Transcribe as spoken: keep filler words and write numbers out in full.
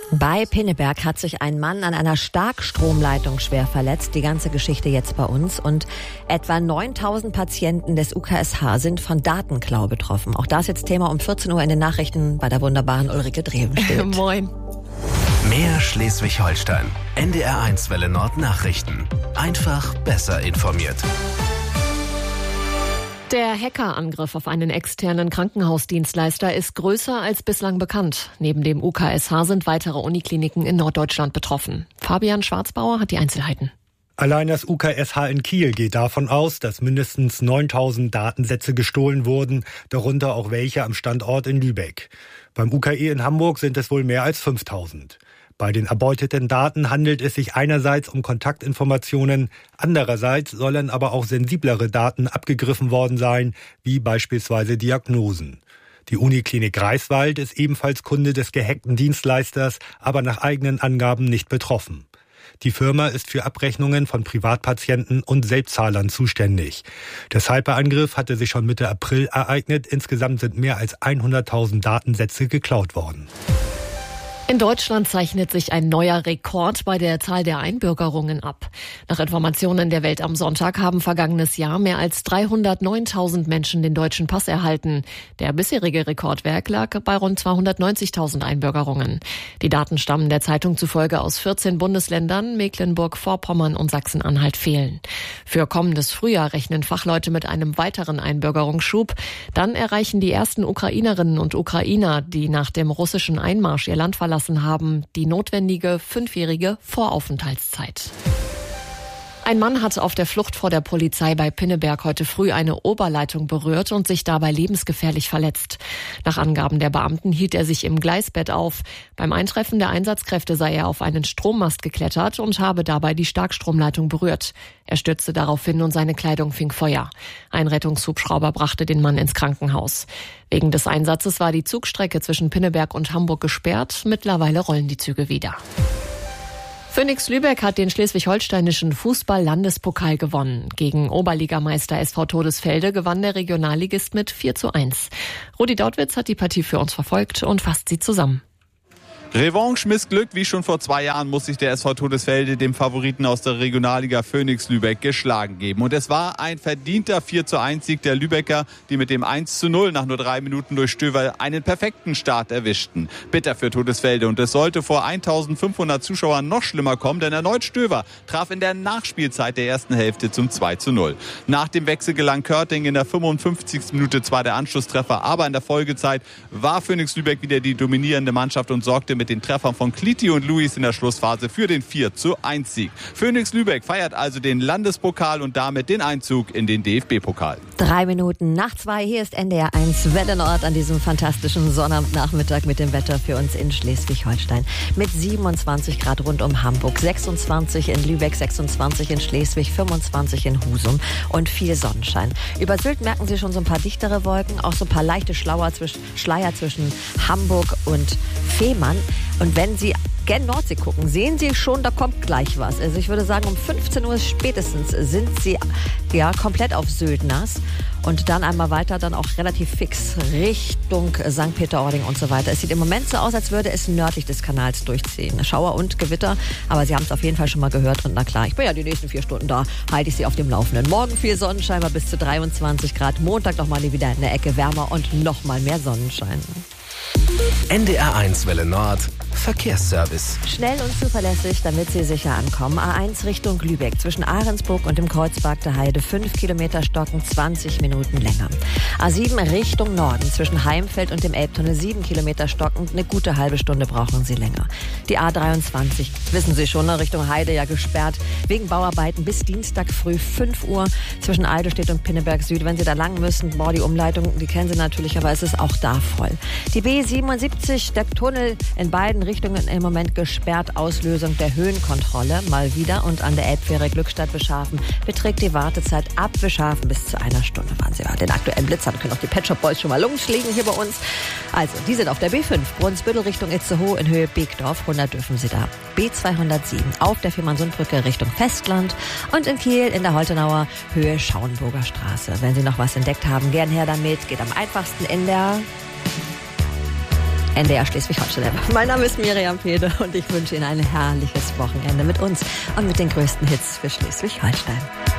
Bei Pinneberg hat sich ein Mann an einer Starkstromleitung schwer verletzt. Die ganze Geschichte jetzt bei uns. Und etwa neuntausend Patienten des U K S H sind von Datenklau betroffen. Auch das jetzt Thema um vierzehn Uhr in den Nachrichten bei der wunderbaren Ulrike Drevenstedt. Moin. Mehr Schleswig-Holstein. N D R eins Welle Nord Nachrichten. Einfach besser informiert. Der Hackerangriff auf einen externen Krankenhausdienstleister ist größer als bislang bekannt. Neben dem U K S H sind weitere Unikliniken in Norddeutschland betroffen. Fabian Schwarzbauer hat die Einzelheiten. Allein das U K S H in Kiel geht davon aus, dass mindestens neuntausend Datensätze gestohlen wurden, darunter auch welche am Standort in Lübeck. Beim U K E in Hamburg sind es wohl mehr als fünftausend. Bei den erbeuteten Daten handelt es sich einerseits um Kontaktinformationen, andererseits sollen aber auch sensiblere Daten abgegriffen worden sein, wie beispielsweise Diagnosen. Die Uniklinik Greifswald ist ebenfalls Kunde des gehackten Dienstleisters, aber nach eigenen Angaben nicht betroffen. Die Firma ist für Abrechnungen von Privatpatienten und Selbstzahlern zuständig. Der Cyberangriff hatte sich schon Mitte April ereignet. Insgesamt sind mehr als hunderttausend Datensätze geklaut worden. In Deutschland zeichnet sich ein neuer Rekord bei der Zahl der Einbürgerungen ab. Nach Informationen der Welt am Sonntag haben vergangenes Jahr mehr als dreihundertneuntausend Menschen den deutschen Pass erhalten. Der bisherige Rekordwert lag bei rund zweihundertneunzigtausend Einbürgerungen. Die Daten stammen der Zeitung zufolge aus vierzehn Bundesländern, Mecklenburg-Vorpommern und Sachsen-Anhalt fehlen. Für kommendes Frühjahr rechnen Fachleute mit einem weiteren Einbürgerungsschub. Dann erreichen die ersten Ukrainerinnen und Ukrainer, die nach dem russischen Einmarsch ihr Land verlassen haben, die notwendige fünfjährige Voraufenthaltszeit. Ein Mann hat auf der Flucht vor der Polizei bei Pinneberg heute früh eine Oberleitung berührt und sich dabei lebensgefährlich verletzt. Nach Angaben der Beamten hielt er sich im Gleisbett auf. Beim Eintreffen der Einsatzkräfte sei er auf einen Strommast geklettert und habe dabei die Starkstromleitung berührt. Er stürzte daraufhin und seine Kleidung fing Feuer. Ein Rettungshubschrauber brachte den Mann ins Krankenhaus. Wegen des Einsatzes war die Zugstrecke zwischen Pinneberg und Hamburg gesperrt. Mittlerweile rollen die Züge wieder. Phoenix Lübeck hat den schleswig-holsteinischen Fußball-Landespokal gewonnen. Gegen Oberligameister S V Todesfelde gewann der Regionalligist mit vier zu eins. Rudi Dautwitz hat die Partie für uns verfolgt und fasst sie zusammen. Revanche missglückt, wie schon vor zwei Jahren muss sich der S V Todesfelde dem Favoriten aus der Regionalliga Phoenix Lübeck geschlagen geben. Und es war ein verdienter vier zu eins Sieg der Lübecker, die mit dem eins zu null nach nur drei Minuten durch Stöver einen perfekten Start erwischten. Bitter für Todesfelde und es sollte vor eintausendfünfhundert Zuschauern noch schlimmer kommen, denn erneut Stöver traf in der Nachspielzeit der ersten Hälfte zum zwei zu null. Nach dem Wechsel gelang Körting in der fünfundfünfzigsten Minute zwar der Anschlusstreffer, aber in der Folgezeit war Phoenix Lübeck wieder die dominierende Mannschaft und sorgte mit den Treffern von Kliti und Luis in der Schlussphase für den vier zu eins Sieg. Phoenix Lübeck feiert also den Landespokal und damit den Einzug in den D F B-Pokal. Drei Minuten nach zwei, hier ist N D R eins Welle Nord an diesem fantastischen Sonnabendnachmittag mit dem Wetter für uns in Schleswig-Holstein. Mit siebenundzwanzig Grad rund um Hamburg, sechsundzwanzig in Lübeck, sechsundzwanzig in Schleswig, fünfundzwanzig in Husum und viel Sonnenschein. Über Sylt merken Sie schon so ein paar dichtere Wolken, auch so ein paar leichte Schlauer zwischen, Schleier zwischen Hamburg und Fehmarn. Und wenn Sie gen Nordsee gucken, sehen Sie schon, da kommt gleich was. Also ich würde sagen, um fünfzehn Uhr spätestens sind Sie ja komplett auf Sylt nass. Und dann einmal weiter, dann auch relativ fix Richtung Sankt Peter-Ording und so weiter. Es sieht im Moment so aus, als würde es nördlich des Kanals durchziehen. Schauer und Gewitter, aber Sie haben es auf jeden Fall schon mal gehört. Und na klar, ich bin ja die nächsten vier Stunden da, halte ich Sie auf dem Laufenden. Morgen viel Sonnenschein, mal bis zu dreiundzwanzig Grad. Montag nochmal wieder eine Ecke wärmer und nochmal mehr Sonnenschein. N D R eins Welle Nord Verkehrsservice. Schnell und zuverlässig, damit Sie sicher ankommen. A eins Richtung Lübeck zwischen Ahrensburg und dem Kreuzberg der Heide. fünf Kilometer Stocken, zwanzig Minuten länger. A sieben Richtung Norden zwischen Heimfeld und dem Elbtunnel. sieben Kilometer Stocken, eine gute halbe Stunde brauchen Sie länger. Die A dreiundzwanzig, wissen Sie schon, Richtung Heide ja gesperrt. Wegen Bauarbeiten bis Dienstag früh fünf Uhr zwischen Eidelstedt und Pinneberg Süd. Wenn Sie da lang müssen, boah, die Umleitung, die kennen Sie natürlich, aber es ist auch da voll. Die B siebenundsiebzig, der Tunnel in beiden Richtungen im Moment gesperrt. Auslösung der Höhenkontrolle mal wieder. Und an der Elbfähre Glückstadt-Beschafen beträgt die Wartezeit ab Beschafen bis zu einer Stunde. Waren Sie ja. Den aktuellen Blitz haben können auch die Pet Shop Boys schon mal losschlägen hier bei uns. Also, die sind auf der B fünf. Brunsbüttel Richtung Itzehoe in Höhe Beekdorf. hundert dürfen Sie da. B zweihundertsieben auf der Fehmarnsundbrücke Richtung Festland. Und in Kiel in der Holtenauer Höhe Schauenburger Straße. Wenn Sie noch was entdeckt haben, gern her damit. Geht am einfachsten in der N D R Schleswig-Holstein. Mein Name ist Miriam Pede und ich wünsche Ihnen ein herrliches Wochenende mit uns und mit den größten Hits für Schleswig-Holstein.